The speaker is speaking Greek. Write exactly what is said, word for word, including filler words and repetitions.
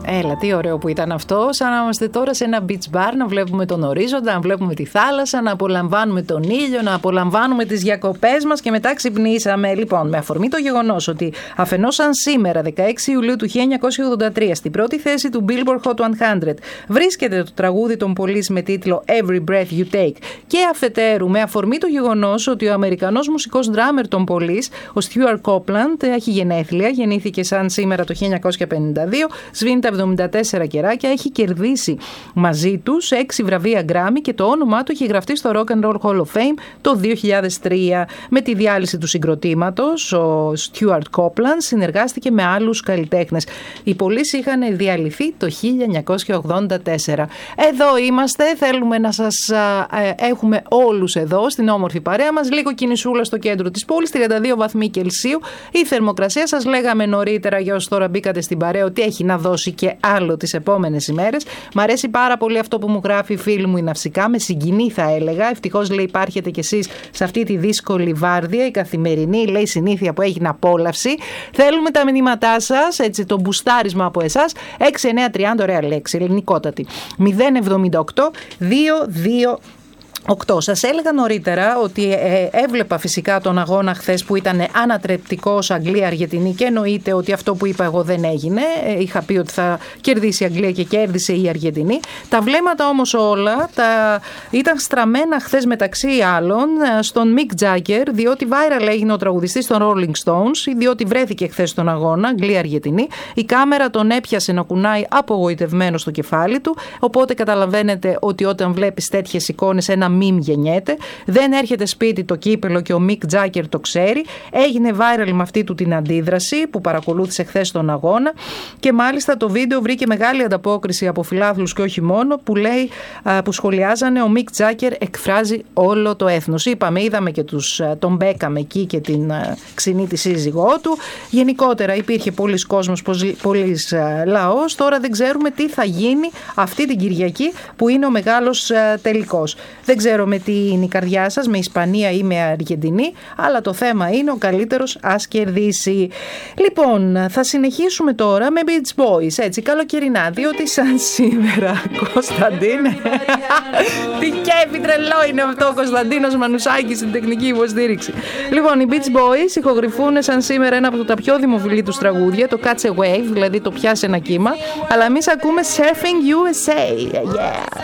Έλα, τι ωραίο που ήταν αυτό. Σαν να είμαστε τώρα σε ένα beach bar, να βλέπουμε τον ορίζοντα, να βλέπουμε τη θάλασσα, να απολαμβάνουμε τον ήλιο, να απολαμβάνουμε τις διακοπές μας και μετά ξυπνήσαμε. Λοιπόν, με αφορμή το γεγονός ότι αφενός σαν σήμερα, δεκαέξι Ιουλίου του χίλια εννιακόσια ογδόντα τρία, στην πρώτη θέση του Billboard Hot εκατό, βρίσκεται το τραγούδι των Police με τίτλο Every Breath You Take, και αφετέρου με αφορμή το γεγονός ότι ο Αμερικανός μουσικός drummer των Police, ο Stuart Copeland, έχει γενέθλια, γεννήθηκε σαν σήμερα το χίλια εννιακόσια πενήντα δύο, σβήνει τα εβδομήντα τέσσερα κεράκια, έχει κερδίσει μαζί τους έξι βραβεία Grammy και το όνομά του έχει γραφτεί στο Rock and Roll Hall of Fame το δύο χιλιάδες τρία. Με τη διάλυση του συγκροτήματος, ο Stuart Copeland συνεργάστηκε με άλλους καλλιτέχνες. Οι Police είχαν διαλυθεί το χίλια εννιακόσια ογδόντα τέσσερα. Εδώ είμαστε, θέλουμε να σας ε, έχουμε όλους εδώ στην όμορφη παρέα μας. Λίγο κινησούλα στο κέντρο της πόλης, τριάντα δύο βαθμοί Κελσίου. Η θερμοκρασία, σας λέγαμε νωρίτερα για όσους τώρα μπήκατε στην παρέα, ότι έχει να δώσει και άλλο τις επόμενες ημέρες. Μ' αρέσει πάρα πολύ αυτό που μου γράφει η φίλη μου η Ναυσικά, με συγκινεί θα έλεγα. Ευτυχώς, λέει, υπάρχετε κι εσείς σε αυτή τη δύσκολη βάρδια, η καθημερινή, λέει, συνήθεια που έχει απόλαυση. Θέλουμε τα μηνύματά σας, έτσι, το μπουστάρισμα από εσάς. έξι εννιά τριάντα, ωραία λέξη, ελληνικότατη. μηδέν εβδομήντα οκτώ δύο δύο οκτώ. Σας έλεγα νωρίτερα ότι ε, έβλεπα φυσικά τον αγώνα χθες που ήταν ανατρεπτικός Αγγλία-Αργεντινή, και εννοείται ότι αυτό που είπα εγώ δεν έγινε. Ε, είχα πει ότι θα κερδίσει η Αγγλία και κέρδισε η Αργεντινή. Τα βλέμματα όμως όλα τα... ήταν στραμμένα χθες μεταξύ άλλων στον Mick Jagger, διότι viral έγινε ο τραγουδιστής των Rolling Stones, διότι βρέθηκε χθες στον αγώνα Αγγλία-Αργεντινή. Η κάμερα τον έπιασε να κουνάει απογοητευμένο στο κεφάλι του, οπότε καταλαβαίνετε ότι όταν βλέπεις τέτοιες εικόνες ένα μιμ γεννιέται. Δεν έρχεται σπίτι το κύπελο και ο Mick Jagger το ξέρει. Έγινε viral με αυτή του την αντίδραση που παρακολούθησε χθες τον αγώνα, και μάλιστα το βίντεο βρήκε μεγάλη ανταπόκριση από φιλάθλους και όχι μόνο, που λέει, που σχολιάζανε, ο Mick Jagger εκφράζει όλο το έθνος. Είπαμε, είδαμε και τους, τον Μπέκαμ εκεί και την ξινή τη σύζυγό του. Γενικότερα υπήρχε πολλής κόσμος, πολλής λαός. Τώρα δεν ξέρουμε τι θα γίνει αυτή την Κυριακή που είναι ο μεγάλος τελικός. Δεν ξέρω με τι είναι η καρδιά σας, με Ισπανία ή με Αργεντινή, αλλά το θέμα είναι ο καλύτερος ας κερδίσει. Λοιπόν, θα συνεχίσουμε τώρα με Beach Boys, έτσι, καλοκαιρινά, διότι σαν σήμερα, Κωνσταντίνε, τι κέφι τρελό είναι αυτό, Κωνσταντίνος Μανουσάκης στην τεχνική υποστήριξη. Λοιπόν, οι Beach Boys ηχογραφούν σαν σήμερα ένα από τα πιο δημοφιλή τους τραγούδια, το Catch a Wave, δηλαδή το πιάσε ένα κύμα, αλλά εμείς ακούμε Surfing γιου ες έι. Yeah.